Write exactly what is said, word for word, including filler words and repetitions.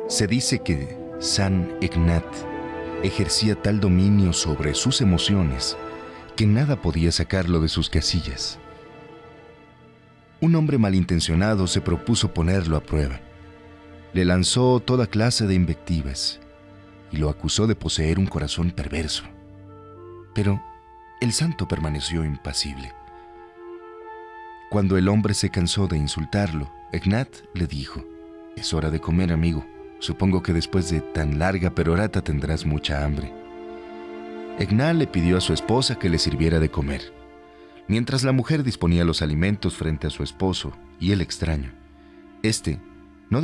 Se dice que San Ignat ejercía tal dominio sobre sus emociones que nada podía sacarlo de sus casillas. Un hombre malintencionado se propuso ponerlo a prueba. Le lanzó toda clase de invectivas y lo acusó de poseer un corazón perverso. Pero el santo permaneció impasible. Cuando el hombre se cansó de insultarlo, Ignat le dijo: «Es hora de comer, amigo. Supongo que después de tan larga perorata tendrás mucha hambre». Ignat le pidió a su esposa que le sirviera de comer. Mientras la mujer disponía los alimentos frente a su esposo y el extraño, este